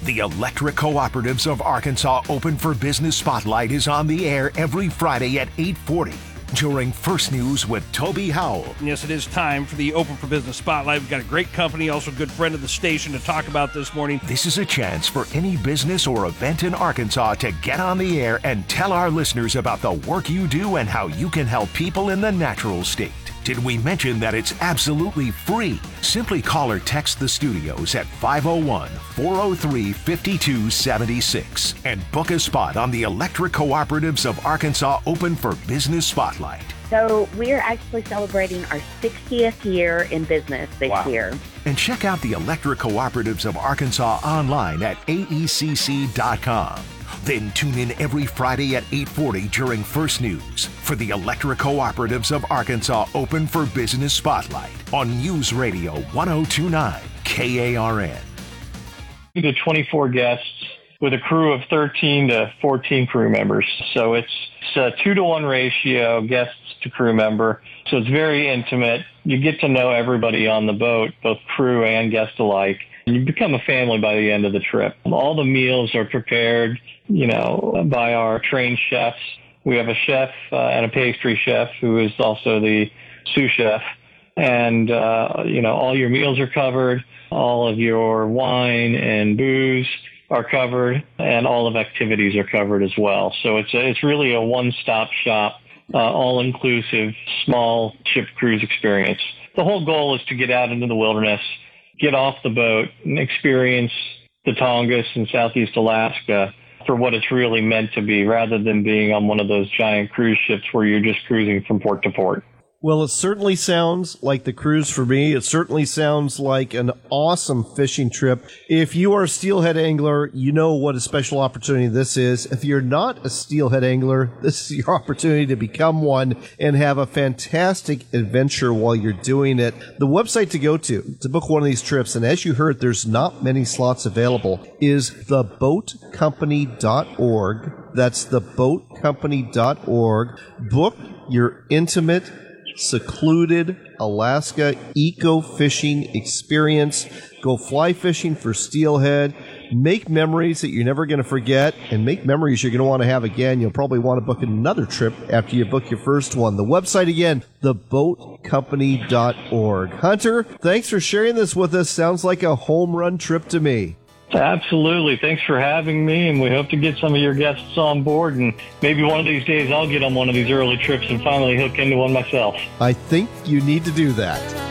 The Electric Cooperatives of Arkansas Open for Business Spotlight is on the air every Friday at 8:40 during First News with Toby Howell. Yes, it is time for the Open for Business Spotlight. We've got a great company, also a good friend of the station to talk about this morning. This is a chance for any business or event in Arkansas to get on the air and tell our listeners about the work you do and how you can help people in the natural state. Did we mention that it's absolutely free? Simply call or text the studios at 501-403-5276 and book a spot on the Electric Cooperatives of Arkansas Open for Business Spotlight. So we're actually celebrating our 60th year in business this year. And check out the Electric Cooperatives of Arkansas online at aecc.com. Then tune in every Friday at 8:40 during First News for the Electric Cooperatives of Arkansas Open for Business Spotlight on News Radio 1029 KARN. To 24 guests with a crew of 13 to 14 crew members. So it's a 2-to-1 ratio, guests to crew member. So it's very intimate. You get to know everybody on the boat, both crew and guests alike. You become a family by the end of the trip. All the meals are prepared, by our trained chefs. We have a chef and a pastry chef who is also the sous chef. And, all your meals are covered. All of your wine and booze are covered, and all of activities are covered as well. So it's really a one-stop shop, all-inclusive, small ship cruise experience. The whole goal is to get out into the wilderness, get off the boat, and experience the Tongass and Southeast Alaska for what it's really meant to be, rather than being on one of those giant cruise ships where you're just cruising from port to port. Well, it certainly sounds like the cruise for me. It certainly sounds like an awesome fishing trip. If you are a steelhead angler, you know what a special opportunity this is. If you're not a steelhead angler, this is your opportunity to become one and have a fantastic adventure while you're doing it. The website to go to book one of these trips, and as you heard, there's not many slots available, is theboatcompany.org. That's theboatcompany.org. Book your intimate, secluded Alaska eco-fishing experience. Go fly fishing for steelhead. Make memories that you're never going to forget, and make memories you're going to want to have again. You'll probably want to book another trip after you book your first one. The website again, theboatcompany.org. Hunter, thanks for sharing this with us. Sounds like a home run trip to me. Absolutely. Thanks for having me, and we hope to get some of your guests on board, and maybe one of these days I'll get on one of these early trips and finally hook into one myself. I think you need to do that.